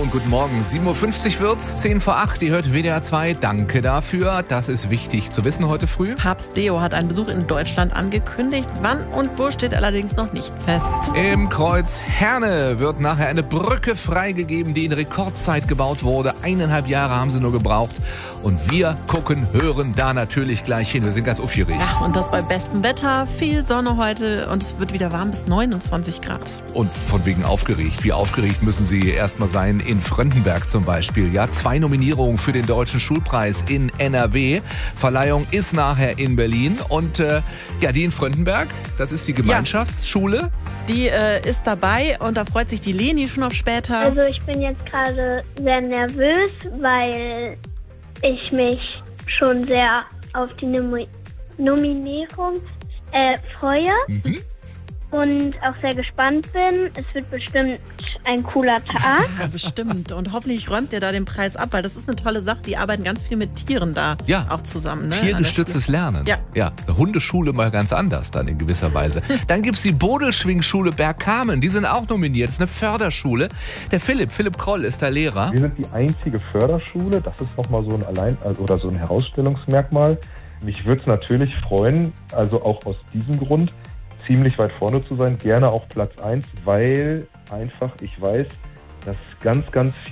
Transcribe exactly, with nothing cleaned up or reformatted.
und guten Morgen. sieben Uhr fünfzig wird's, zehn vor acht. Ihr hört W D R zwei. Danke dafür. Das ist wichtig zu wissen heute früh. Papst Leo hat einen Besuch in Deutschland angekündigt. Wann und wo steht allerdings noch nicht fest. Im Kreuz Herne wird nachher eine Brücke freigegeben, die in Rekordzeit gebaut wurde. Eineinhalb Jahre haben sie nur gebraucht. Und wir gucken, hören da natürlich gleich hin. Wir sind ganz aufgeregt. Ja, und das bei bestem Wetter. Viel Sonne heute und es wird wieder warm bis neunundzwanzig Grad. Und von wegen aufgeregt. Wie aufgeregt müssen Sie erstmal sein in Fröndenberg zum Beispiel. Ja, zwei Nominierungen für den Deutschen Schulpreis in N R W. Verleihung ist nachher in Berlin. Und äh, ja, die in Fröndenberg, das ist die Gemeinschaftsschule. Ja. Die äh, ist dabei und da freut sich die Leni schon auf später. Also ich bin jetzt gerade sehr nervös, weil ich mich schon sehr auf die Nom- Nominierung äh, freue. Mhm. Und auch sehr gespannt bin. Es wird bestimmt ein cooler Tag. Ja, bestimmt. Und hoffentlich räumt ihr da den Preis ab, weil das ist eine tolle Sache. Die arbeiten ganz viel mit Tieren da Ja. auch zusammen. Ne? Tiergestütztes Lernen. Ja. ja. Eine Hundeschule mal ganz anders dann in gewisser Weise. Dann gibt's die Bodelschwingschule Bergkamen. Die sind auch nominiert. Das ist eine Förderschule. Der Philipp, Philipp Kroll ist da Lehrer. Wir sind die einzige Förderschule. Das ist nochmal so ein Allein- also oder so ein Herausstellungsmerkmal. Mich würde es natürlich freuen, also auch aus diesem Grund, ziemlich weit vorne zu sein, gerne auch Platz eins, weil einfach ich weiß, dass ganz, ganz